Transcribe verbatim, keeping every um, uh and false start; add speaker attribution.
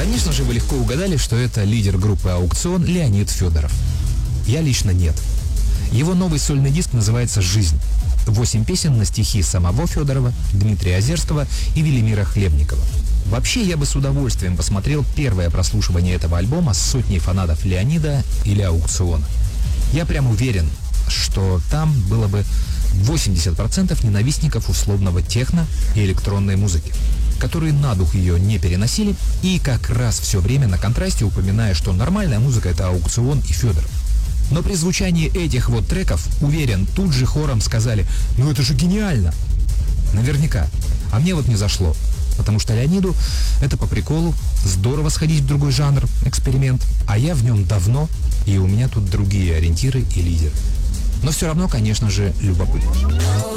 Speaker 1: Конечно же, вы легко угадали, что это лидер группы «Аукцион» Леонид Федоров. Я лично нет. Его новый сольный диск называется «Жизнь». Восемь песен на стихи самого Федорова, Дмитрия Озерского и Велимира Хлебникова. Вообще, я бы с удовольствием посмотрел первое прослушивание этого альбома с сотней фанатов Леонида или «Аукциона». Я прям уверен, что там было бы восемьдесят процентов ненавистников условного техно и электронной музыки, которые на дух ее не переносили и как раз все время на контрасте упоминая, что нормальная музыка — это «Аукцион» и Федоров. Но при звучании этих вот треков, уверен, тут же хором сказали: «Ну это же гениально!» Наверняка. А мне вот не зашло. Потому что Леониду это по приколу, здорово сходить в другой жанр, эксперимент, а я в нем давно, и у меня тут другие ориентиры и лидеры. Но все равно, конечно же, любопытно.